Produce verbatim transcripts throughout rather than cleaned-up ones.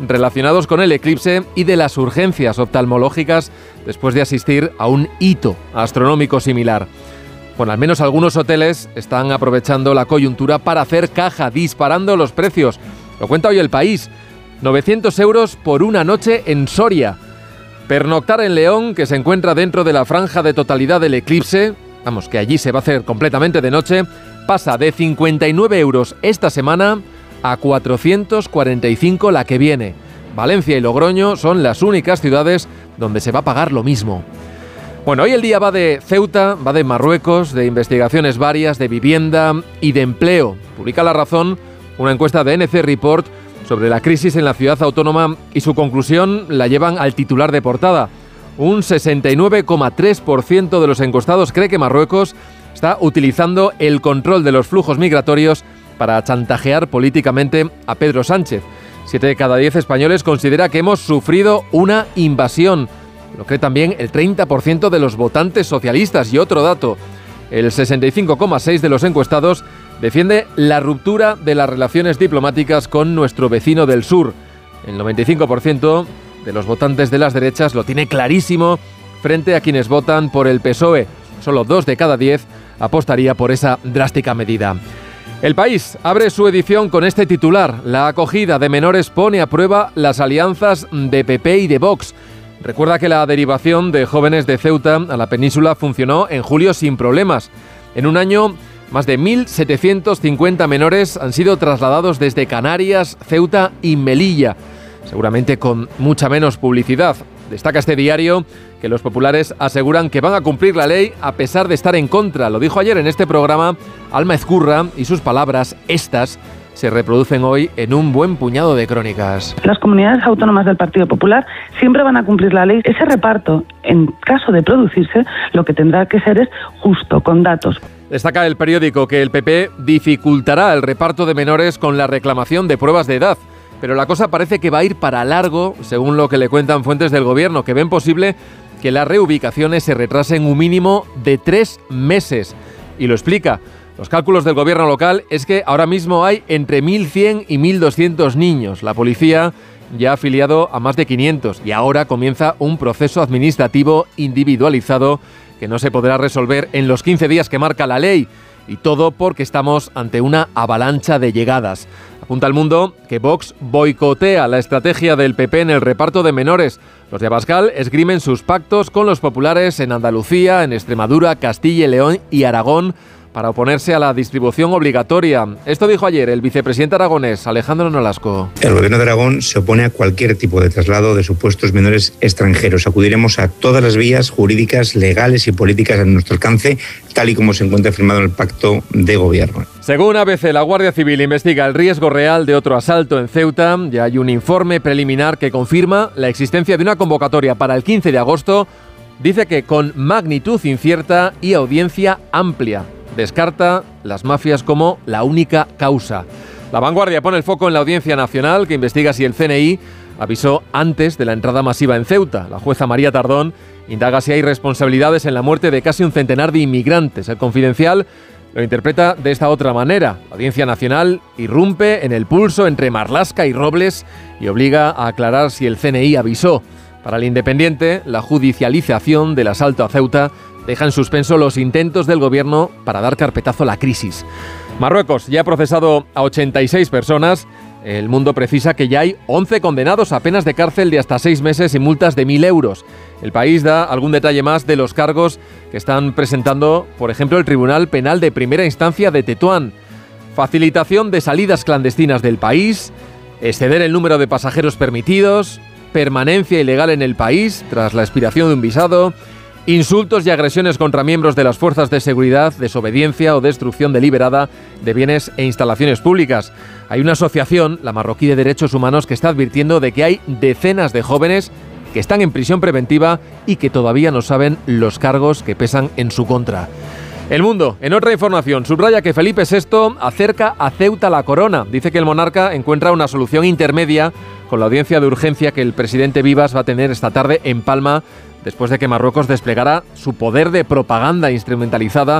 relacionados con el eclipse y de las urgencias oftalmológicas después de asistir a un hito astronómico similar. Bueno, al menos algunos hoteles están aprovechando la coyuntura para hacer caja, disparando los precios. Lo cuenta hoy El País. novecientos euros por una noche en Soria. Pernoctar en León, que se encuentra dentro de la franja de totalidad del eclipse, vamos, que allí se va a hacer completamente de noche, pasa de cincuenta y nueve euros esta semana a cuatrocientos cuarenta y cinco la que viene. Valencia y Logroño son las únicas ciudades donde se va a pagar lo mismo. Bueno, hoy el día va de Ceuta, va de Marruecos, de investigaciones varias, de vivienda y de empleo. Publica La Razón una encuesta de N C Report sobre la crisis en la ciudad autónoma y su conclusión la llevan al titular de portada. Un sesenta y nueve coma tres por ciento de los encuestados cree que Marruecos está utilizando el control de los flujos migratorios para chantajear políticamente a Pedro Sánchez. Siete de cada diez españoles considera que hemos sufrido una invasión. Lo cree también el treinta por ciento de los votantes socialistas. Y otro dato, el sesenta y cinco coma seis por ciento de los encuestados defiende la ruptura de las relaciones diplomáticas con nuestro vecino del sur. El noventa y cinco por ciento de los votantes de las derechas lo tiene clarísimo frente a quienes votan por el P S O E. Solo dos de cada diez apostaría por esa drástica medida. El País abre su edición con este titular. La acogida de menores pone a prueba las alianzas de P P y de Vox. Recuerda que la derivación de jóvenes de Ceuta a la península funcionó en julio sin problemas. En un año, más de mil setecientos cincuenta menores han sido trasladados desde Canarias, Ceuta y Melilla, seguramente con mucha menos publicidad. Destaca este diario que los populares aseguran que van a cumplir la ley a pesar de estar en contra. Lo dijo ayer en este programa Alma Ezcurra y sus palabras, estas, se reproducen hoy en un buen puñado de crónicas. Las comunidades autónomas del Partido Popular siempre van a cumplir la ley. Ese reparto, en caso de producirse, lo que tendrá que ser es justo, con datos. Destaca el periódico que el P P dificultará el reparto de menores con la reclamación de pruebas de edad. Pero la cosa parece que va a ir para largo, según lo que le cuentan fuentes del gobierno, que ven posible que las reubicaciones se retrasen un mínimo de tres meses. Y lo explica. Los cálculos del gobierno local es que ahora mismo hay entre mil cien y mil doscientos niños. La policía ya ha afiliado a más de quinientos y ahora comienza un proceso administrativo individualizado que no se podrá resolver en los quince días que marca la ley. Y todo porque estamos ante una avalancha de llegadas. Apunta El Mundo que Vox boicotea la estrategia del P P en el reparto de menores. Los de Abascal esgrimen sus pactos con los populares en Andalucía, en Extremadura, Castilla y León y Aragón para oponerse a la distribución obligatoria. Esto dijo ayer el vicepresidente aragonés, Alejandro Nolasco. El gobierno de Aragón se opone a cualquier tipo de traslado de supuestos menores extranjeros. Acudiremos a todas las vías jurídicas, legales y políticas a nuestro alcance, tal y como se encuentra firmado en el pacto de gobierno. Según A B C, la Guardia Civil investiga el riesgo real de otro asalto en Ceuta. Ya hay un informe preliminar que confirma la existencia de una convocatoria para el quince de agosto. Dice que con magnitud incierta y audiencia amplia. Descarta las mafias como la única causa. La Vanguardia pone el foco en la Audiencia Nacional, que investiga si el C N I avisó antes de la entrada masiva en Ceuta. La jueza María Tardón indaga si hay responsabilidades en la muerte de casi un centenar de inmigrantes. El Confidencial lo interpreta de esta otra manera. La Audiencia Nacional irrumpe en el pulso entre Marlaska y Robles y obliga a aclarar si el C N I avisó. Para El Independiente, la judicialización del asalto a Ceuta deja en suspenso los intentos del gobierno para dar carpetazo a la crisis. Marruecos ya ha procesado a ochenta y seis personas. El Mundo precisa que ya hay once condenados a penas de cárcel de hasta seis meses y multas de mil euros. El País da algún detalle más de los cargos que están presentando, por ejemplo, el Tribunal Penal de Primera Instancia de Tetuán. Facilitación de salidas clandestinas del país, exceder el número de pasajeros permitidos, permanencia ilegal en el país tras la expiración de un visado, insultos y agresiones contra miembros de las fuerzas de seguridad, desobediencia o destrucción deliberada de bienes e instalaciones públicas. Hay una asociación, la Marroquí de Derechos Humanos, que está advirtiendo de que hay decenas de jóvenes que están en prisión preventiva y que todavía no saben los cargos que pesan en su contra. El Mundo, en otra información, subraya que Felipe sexto acerca a Ceuta la corona. Dice que el monarca encuentra una solución intermedia con la audiencia de urgencia que el presidente Vivas va a tener esta tarde en Palma, después de que Marruecos desplegara su poder de propaganda instrumentalizada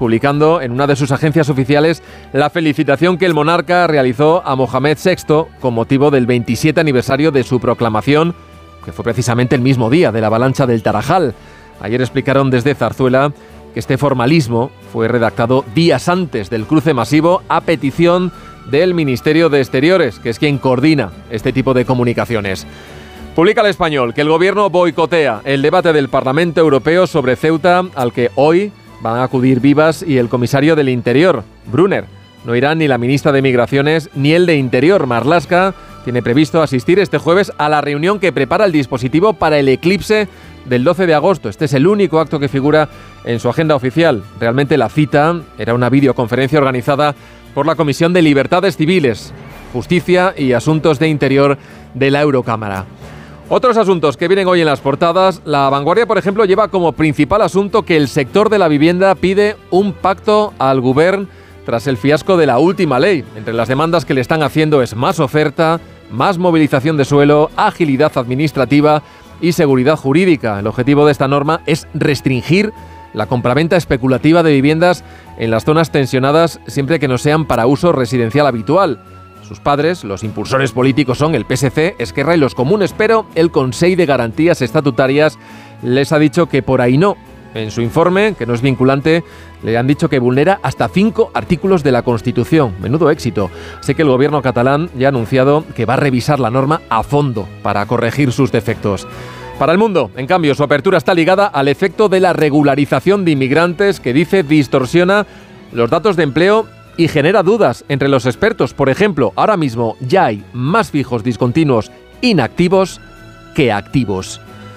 publicando en una de sus agencias oficiales la felicitación que el monarca realizó a Mohamed sexto con motivo del veintisiete aniversario de su proclamación, que fue precisamente el mismo día de la avalancha del Tarajal. Ayer explicaron desde Zarzuela que este formalismo fue redactado días antes del cruce masivo a petición del Ministerio de Exteriores, que es quien coordina este tipo de comunicaciones. Publica El Español que el gobierno boicotea el debate del Parlamento Europeo sobre Ceuta, al que hoy van a acudir Vivas y el comisario del Interior, Brunner. No irán ni la ministra de Migraciones ni el de Interior, Marlaska. Tiene previsto asistir este jueves a la reunión que prepara el dispositivo para el eclipse del doce de agosto. Este es el único acto que figura en su agenda oficial. Realmente la cita era una videoconferencia organizada por la Comisión de Libertades Civiles, Justicia y Asuntos de Interior de la Eurocámara. Otros asuntos que vienen hoy en las portadas. La Vanguardia, por ejemplo, lleva como principal asunto que el sector de la vivienda pide un pacto al Govern tras el fiasco de la última ley. Entre las demandas que le están haciendo es más oferta, más movilización de suelo, agilidad administrativa y seguridad jurídica. El objetivo de esta norma es restringir la compraventa especulativa de viviendas en las zonas tensionadas siempre que no sean para uso residencial habitual. Sus padres, los impulsores políticos, son el P S C, Esquerra y los comunes, pero el Consell de Garantías Estatutarias les ha dicho que por ahí no. En su informe, que no es vinculante, le han dicho que vulnera hasta cinco artículos de la Constitución. Menudo éxito. Así que el gobierno catalán ya ha anunciado que va a revisar la norma a fondo para corregir sus defectos. Para El Mundo, en cambio, su apertura está ligada al efecto de la regularización de inmigrantes que dice distorsiona los datos de empleo y genera dudas entre los expertos. Por ejemplo, ahora mismo ya hay más fijos discontinuos inactivos que activos.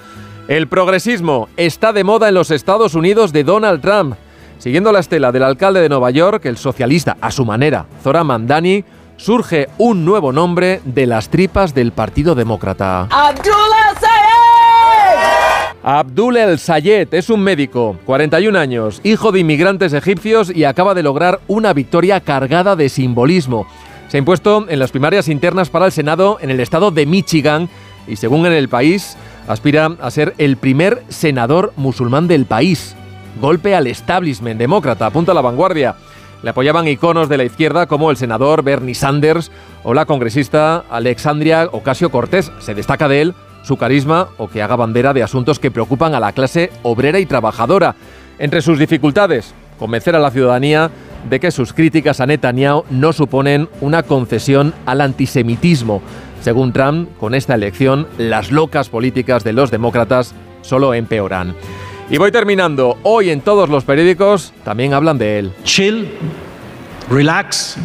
El progresismo está de moda en los Estados Unidos de Donald Trump. Siguiendo la estela del alcalde de Nueva York, el socialista a su manera, Zohran Mamdani, surge un nuevo nombre de las tripas del Partido Demócrata. Abdullah Sayed. Abdul El Sayed es un médico, cuarenta y un años, hijo de inmigrantes egipcios y acaba de lograr una victoria cargada de simbolismo. Se ha impuesto en las primarias internas para el Senado en el estado de Michigan y, según en El País, aspira a ser el primer senador musulmán del país. Golpe al establishment demócrata, apunta La Vanguardia. Le apoyaban iconos de la izquierda como el senador Bernie Sanders o la congresista Alexandria Ocasio-Cortez. Se destaca de él su carisma o que haga bandera de asuntos que preocupan a la clase obrera y trabajadora. Entre sus dificultades, convencer a la ciudadanía de que sus críticas a Netanyahu no suponen una concesión al antisemitismo. Según Trump, con esta elección, las locas políticas de los demócratas solo empeoran. Y voy terminando. Hoy en todos los periódicos también hablan de él. Chill, relax.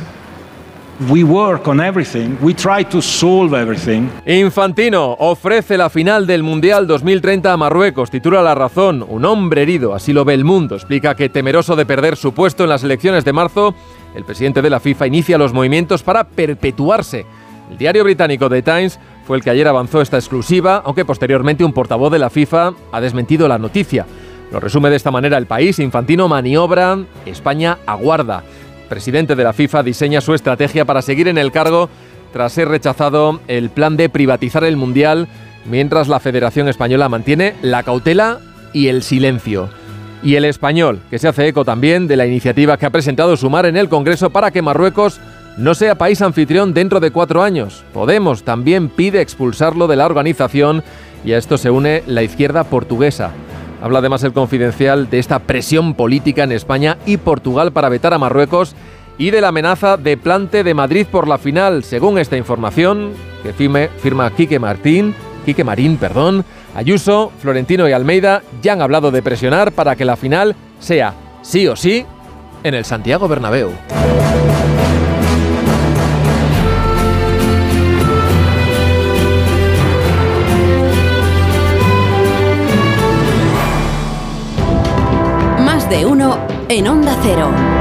We work on everything. We try to solve everything. Infantino ofrece la final del Mundial dos mil treinta a Marruecos. Titula La Razón. Un hombre herido, así lo ve El Mundo. Explica que, temeroso de perder su puesto en las elecciones de marzo, el presidente de la FIFA inicia los movimientos para perpetuarse. El diario británico The Times fue el que ayer avanzó esta exclusiva, aunque posteriormente un portavoz de la FIFA ha desmentido la noticia. Lo resume de esta manera El País. Infantino maniobra, España aguarda. El presidente de la FIFA diseña su estrategia para seguir en el cargo tras ser rechazado el plan de privatizar el Mundial, mientras la Federación Española mantiene la cautela y el silencio. Y El Español, que se hace eco también de la iniciativa que ha presentado Sumar en el Congreso para que Marruecos no sea país anfitrión dentro de cuatro años. Podemos también pide expulsarlo de la organización y a esto se une la izquierda portuguesa. Habla además El Confidencial de esta presión política en España y Portugal para vetar a Marruecos y de la amenaza de plante de Madrid por la final. Según esta información que firme, firma Quique Martín, Quique Marín, perdón, Ayuso, Florentino y Almeida ya han hablado de presionar para que la final sea sí o sí en el Santiago Bernabéu. De uno en Onda Cero.